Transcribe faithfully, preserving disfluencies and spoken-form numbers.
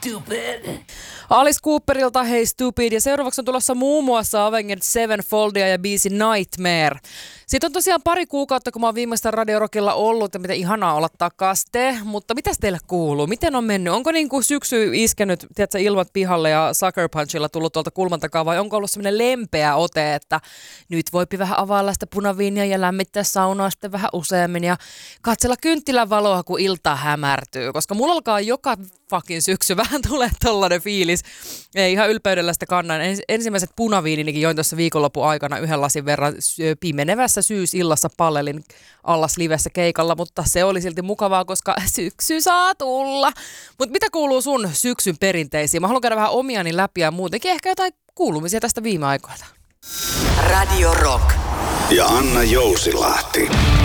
stupid. Alice Cooperilta Hey Stupid, ja seuraavaksi on tulossa muun muassa Avenged Sevenfoldia ja biisi Nightmare. Siitä on tosiaan pari kuukautta, kun mä oon viimeistä Radio Rockilla ollut, ja mitä ihanaa olla takaste, mutta mitäs teille kuuluu? Miten on mennyt? Onko niin kuin syksy iskenyt, tiedätkö, ilmat pihalle ja Sucker Punchilla tullut tuolta kulman takaa, vai onko ollut semmoinen lempeä ote, että nyt voipi vähän availla sitä punaviinia ja lämmittää saunaa sitten vähän useammin ja katsella kynttilän valoa, kun ilta hämärtyy, koska mulla alkaa joka fucking syksy vähän tulee tollainen fiilis. Ei ihan ylpeydellä sitä kannan. Ensimmäiset punaviininikin join tuossa viikonlopun aikana yhden lasin verran pimenevässä syysillassa Pallelin allas livessä keikalla, mutta se oli silti mukavaa, koska syksy saa tulla. Mutta mitä kuuluu sun syksyn perinteisiin? Mä haluan käydä vähän omiani läpi ja muutenkin ehkä jotain kuulumisia tästä viime aikoilta. Radio Rock. Ja Anna Jousilahti.